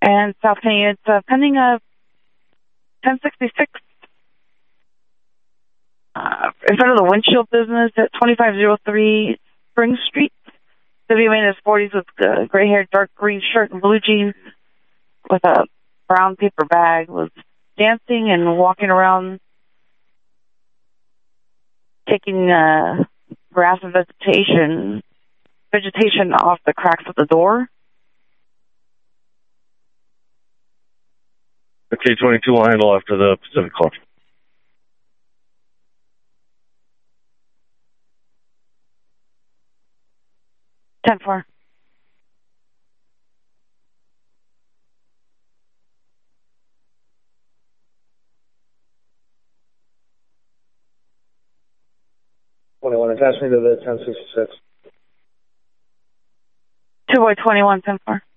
And South Kenny, it's pending a 1066 in front of the windshield business at 2503 Spring Street. City man in his 40s with gray hair, dark green shirt, and blue jeans with a brown paper bag was dancing and walking around, taking grass and vegetation off the cracks of the door. Okay, 22 will handle after the Pacific call. Ten four. Attach me to the 1066. 2 boy 21, 10 4.